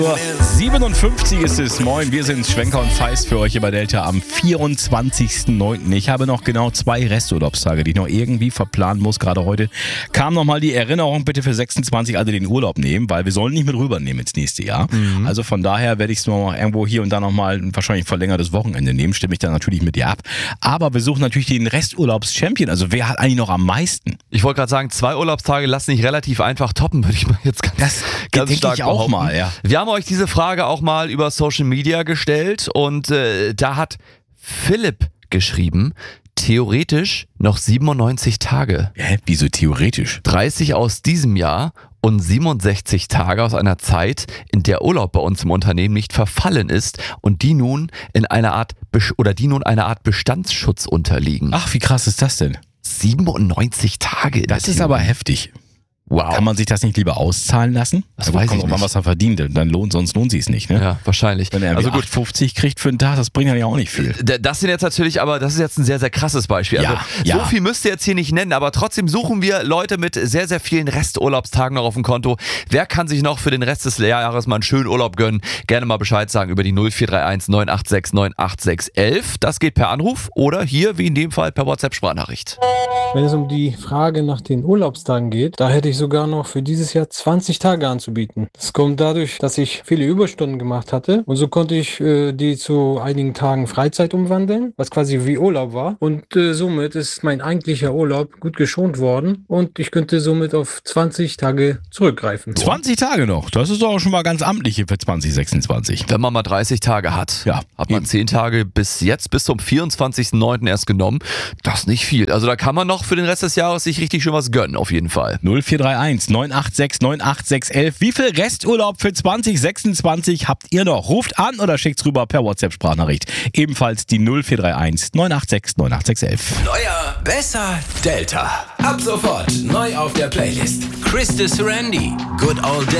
57 ist es. Moin, wir sind Schwenker und Feist für euch hier bei Delta am 24.09. Ich habe noch genau 2 Resturlaubstage, die ich noch irgendwie verplanen muss. Gerade heute kam nochmal die Erinnerung, bitte für 26 alle den Urlaub nehmen, weil wir sollen nicht mit rübernehmen ins nächste Jahr. Also von daher werde ich es noch irgendwo hier und da nochmal wahrscheinlich verlängertes Wochenende nehmen. Stimme ich dann natürlich mit dir ab. Aber wir suchen natürlich den Resturlaubs-Champion. Also wer hat eigentlich noch am meisten? Ich wollte gerade sagen, 2 Urlaubstage lassen sich relativ einfach toppen, würde ich mal jetzt ganz stark ich auch behaupten. mal, ja. Wir haben euch diese Frage auch mal über Social Media gestellt und da hat Philipp geschrieben, theoretisch noch 97 Tage. Hä? Wieso theoretisch? 30 aus diesem Jahr und 67 Tage aus einer Zeit, in der Urlaub bei uns im Unternehmen nicht verfallen ist und die nun einer Art Bestandsschutz unterliegen. Ach, wie krass ist das denn? 97 Tage. Das ist aber heftig. Wow. Kann man sich das nicht lieber auszahlen lassen? Das weiß ich kommt nicht. Mal, was er verdient, sonst lohnt sich es nicht, ne? Ja, wahrscheinlich. Wenn er also gut, 50 kriegt für einen Tag, das bringt ja auch nicht viel. das sind jetzt natürlich, aber das ist jetzt ein sehr, sehr krasses Beispiel. Ja, also, so viel müsst ihr jetzt hier nicht nennen, aber trotzdem suchen wir Leute mit sehr, sehr vielen Resturlaubstagen noch auf dem Konto. Wer kann sich noch für den Rest des Jahres mal einen schönen Urlaub gönnen? Gerne mal Bescheid sagen über die 0431 986 986 11. Das geht per Anruf oder hier, wie in dem Fall, per WhatsApp-Sprachnachricht. Wenn es um die Frage nach den Urlaubstagen geht, da hätte ich sogar noch für dieses Jahr 20 Tage anzubieten. Das kommt dadurch, dass ich viele Überstunden gemacht hatte und so konnte ich die zu einigen Tagen Freizeit umwandeln, was quasi wie Urlaub war und somit ist mein eigentlicher Urlaub gut geschont worden und ich könnte somit auf 20 Tage zurückgreifen. 20 Tage noch, das ist doch schon mal ganz amtlich hier für 2026. Wenn man mal 30 Tage hat, Ja, hat man 10 Tage bis zum 24.09. erst genommen. Das ist nicht viel. Also da kann man noch für den Rest des Jahres sich richtig schön was gönnen, auf jeden Fall. 0431 986 986 11. Wie viel Resturlaub für 2026 habt ihr noch? Ruft an oder schickt's rüber per WhatsApp-Sprachnachricht. Ebenfalls die 0431 986 986 11. Neuer, besser, Delta. Ab sofort neu auf der Playlist. Christus Randy, Good Old Days.